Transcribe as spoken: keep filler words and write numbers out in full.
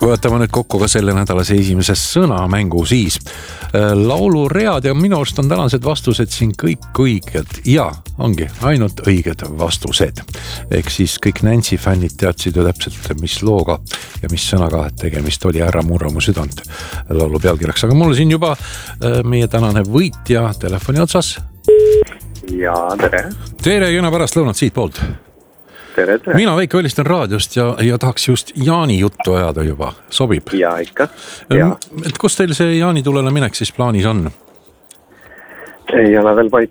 Võtame nüüd kokku ka selle nädalase esimese sõnamängu siis. Lauluread ja minu arust on tänased vastused siin kõik õiged. Ja ongi ainult õiged vastused. Ehk siis kõik Nancy fännid teadsid ju täpselt, mis looga ja mis sõnaga tegemist oli. Ära murra mu südant laulu pealkirjaks. Aga mul siin juba meie tänane võitja telefoni otsas. Ja, tere. Tere, kena pärast lõunat siit poolt. Tere, tere. Mina Veiko helistan raadiost ja, ja tahaks just Jaani juttu ajada juba. Sobib? Ja, ikka. Ja. Et kus teil see Jaani tulele minek siis plaanis on? Ei ole veel